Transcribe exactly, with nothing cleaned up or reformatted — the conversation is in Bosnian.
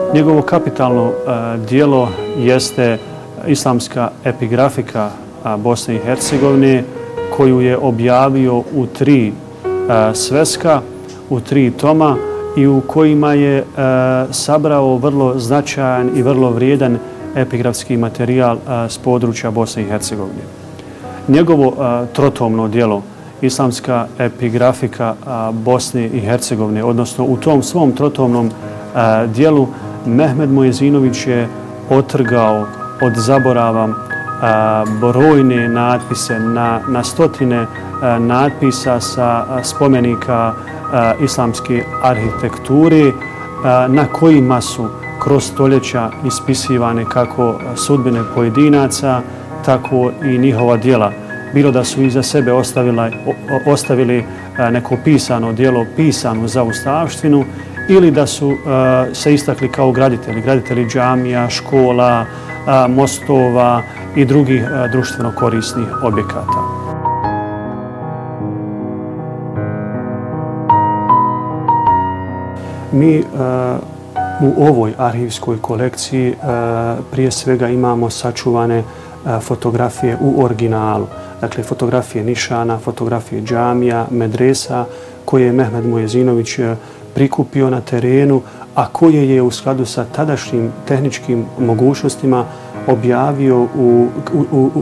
Njegovo kapitalno djelo jeste islamska epigrafika Bosne i Hercegovine, koju je objavio u tri sveska, u tri toma i u kojima je sabrao vrlo značajan i vrlo vrijedan epigrafski materijal s područja Bosne i Hercegovine. Njegovo trotomno djelo, islamska epigrafika Bosne i Hercegovine, odnosno u tom svom trotomnom djelu, Mehmed Mojezinović je otrgao od zaborava brojne natpise, na, na stotine natpisa sa spomenika islamske arhitekture, na kojima su kroz stoljeća ispisivane kako sudbine pojedinaca, tako i njihova djela. Bilo da su iza sebe ostavili, ostavili neko pisano djelo, pisanu za ustavštinu, ili da su se istakli kao graditelji, graditelji džamija, škola, mostova i drugih društveno korisnih objekata. Mi u ovoj arhivskoj kolekciji prije svega imamo sačuvane fotografije u originalu. Dakle, fotografije nišana, fotografije džamija, medresa, koje je Mehmed Mojezinović prikupio na terenu, a koje je u skladu sa tadašnjim tehničkim mogućnostima objavio u, u, u